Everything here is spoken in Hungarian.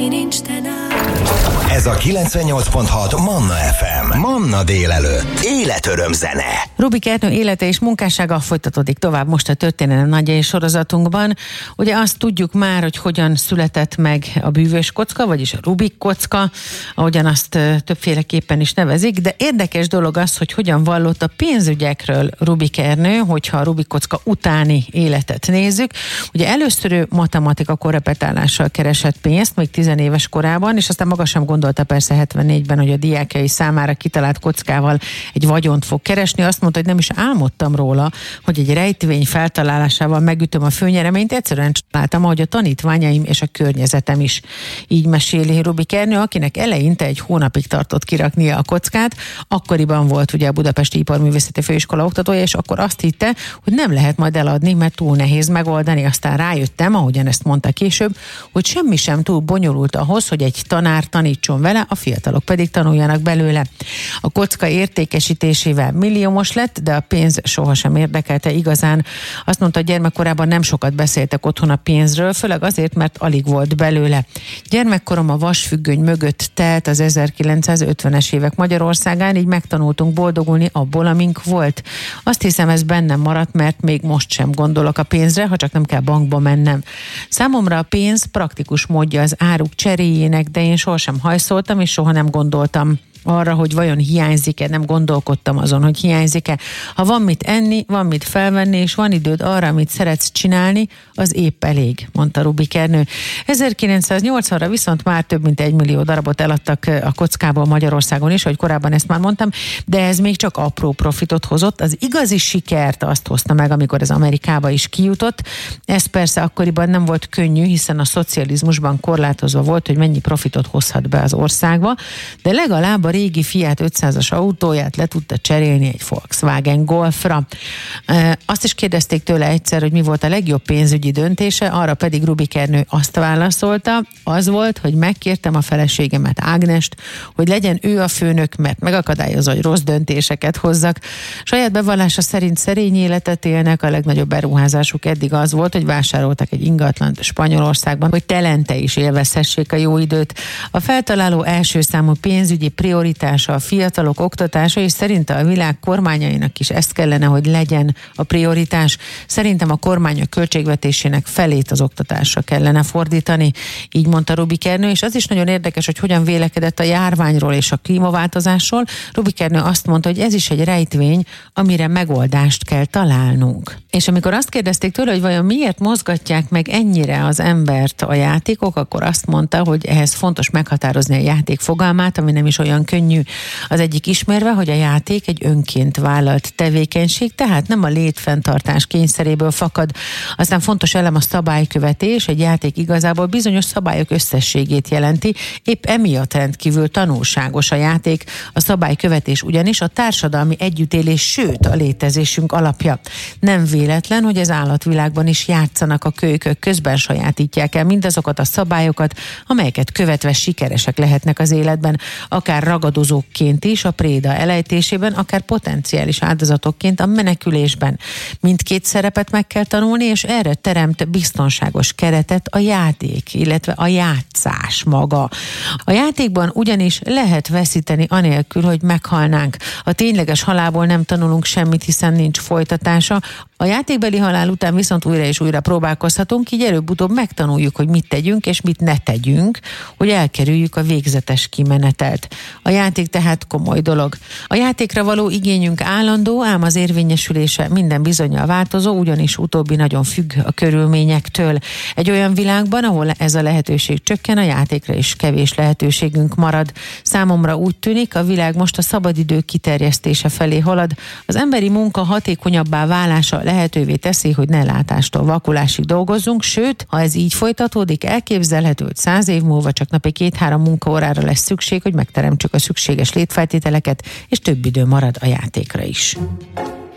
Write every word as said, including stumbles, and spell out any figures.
aki nincs te nálad. Ez a kilencvennyolc pont hat Manna ef em. Manna délelőtt. Életöröm zene. Rubik Ernő élete és munkássága folytatódik tovább most a Történelem Nagyjai sorozatunkban. Ugye azt tudjuk már, hogy hogyan született meg a bűvös kocka, vagyis a Rubik kocka, ahogyan azt többféleképpen is nevezik, de érdekes dolog az, hogy hogyan vallott a pénzügyekről Rubik Ernő, hogyha a Rubik kocka utáni életet nézzük. Ugye először ő matematika korrepetálással keresett pénzt, még tizenéves korában, és aztán maga sem gondolta persze hetvennégyben, hogy a diákjai számára kitalált kockával egy vagyont fog keresni. Azt mondta, hogy nem is álmodtam róla, hogy egy rejtvény feltalálásával megütöm a főnyereményt, egyszerűen csináltam, ahogy a tanítványaim és a környezetem is. Így meséli Rubik Ernő, akinek eleinte egy hónapig tartott kiraknia a kockát. Akkoriban volt ugye a Budapesti Iparművészeti Főiskola oktatója, és akkor azt hitte, hogy nem lehet majd eladni, mert túl nehéz megoldani. Aztán rájöttem, ahogyan ezt mondta később, hogy semmi sem túl bonyolult ahhoz, hogy egy tanár tanítson vele, a fiatalok pedig tanuljanak belőle. A kocka értékesítésével milliómos lett, de a pénz sohasem érdekelte igazán. Azt mondta, hogy gyermekkorában nem sokat beszéltek otthon a pénzről, főleg azért, mert alig volt belőle. Gyermekkorom a vasfüggöny mögött telt az ezerkilencszázötvenes évek Magyarországán, így megtanultunk boldogulni abból, amink volt. Azt hiszem, ez bennem maradt, mert még most sem gondolok a pénzre, ha csak nem kell bankba mennem. Számomra a pénz praktikus módja az áruk cseréjének, de én sohasem hajszoltam, és soha nem gondoltam arra, hogy vajon hiányzik-e, nem gondolkodtam azon, hogy hiányzik-e. Ha van mit enni, van mit felvenni, és van időd arra, amit szeretsz csinálni, az épp elég, mondta Rubik Ernő. ezerkilencszáznyolcvanra viszont már több mint egy millió darabot eladtak a kockából Magyarországon is, ahogy korábban ezt már mondtam, de ez még csak apró profitot hozott. Az igazi sikert azt hozta meg, amikor ez Amerikába is kijutott. Ez persze akkoriban nem volt könnyű, hiszen a szocializmusban korlátozva volt, hogy mennyi profitot hozhat be az országba, de legalább a régi Fiat ötszázas autóját le tudta cserélni egy Volkswagen Golfra. E, azt is kérdezték tőle egyszer, hogy mi volt a legjobb pénzügyi döntése, arra pedig Rubik Ernő azt válaszolta, az volt, hogy megkértem a feleségemet, Ágnest, hogy legyen ő a főnök, mert megakadályozza, hogy rossz döntéseket hozzak. Saját bevallása szerint szerény életet élnek, a legnagyobb beruházásuk eddig az volt, hogy vásároltak egy ingatlant Spanyolországban, hogy telente is élvezhessék a jó időt. A feltaláló első számú pénzügyi prioritása a fiatalok oktatása, és szerinte a világ kormányainak is ezt kellene, hogy legyen a prioritás. Szerintem a kormány a költségvetésének felét az oktatásra kellene fordítani. Így mondta Rubik Ernő, és az is nagyon érdekes, hogy hogyan vélekedett a járványról és a klímaváltozásról. Rubik Ernő azt mondta, hogy ez is egy rejtvény, amire megoldást kell találnunk. És amikor azt kérdezték tőle, hogy vajon miért mozgatják meg ennyire az embert a játékok, akkor azt mondta, hogy ehhez fontos meghatározni a játék fogalmát, ami nem is olyan könnyű. Az egyik ismerve, hogy a játék egy önként vállalt tevékenység, tehát nem a létfenntartás kényszeréből fakad. Aztán fontos elem a szabálykövetés, egy játék igazából bizonyos szabályok összességét jelenti, épp emiatt rendkívül tanulságos a játék. A szabálykövetés ugyanis a társadalmi együttélés, sőt a létezésünk alapja. Nem véletlen, hogy az állatvilágban is játszanak a kölykök, közben sajátítják el mindazokat a szabályokat, amelyeket követve sikeresek lehetnek az életben, akár ragadozókként is a préda elejtésében, akár potenciális áldozatokként a menekülésben. Mindkét szerepet meg kell tanulni, és erre teremt biztonságos keretet a játék, illetve a játszás maga. A játékban ugyanis lehet veszíteni anélkül, hogy meghalnánk. A tényleges halálból nem tanulunk semmit, hiszen nincs folytatása. A játékbeli halál után viszont újra és újra próbálkozhatunk, így előbb-utóbb megtanuljuk, hogy mit tegyünk és mit ne tegyünk, hogy elkerüljük a végzetes kimenetelt. A játék tehát komoly dolog. A játékra való igényünk állandó, ám az érvényesülése minden bizonnyal változó, ugyanis utóbbi nagyon függ a körülményektől. Egy olyan világban, ahol ez a lehetőség csökken, a játékra is kevés lehetőségünk marad. Számomra úgy tűnik, a világ most a szabadidő kiterjesztése felé halad. Az emberi munka hatékonyabbá válása lehetővé teszi, hogy ne látástól vakulásig dolgozzunk, sőt, ha ez így folytatódik, elképzelhető, hogy száz év múlva csak napi két-három munkaórára lesz szükség, hogy megteremtsük a szükséges létfeltételeket, és több idő marad a játékra is.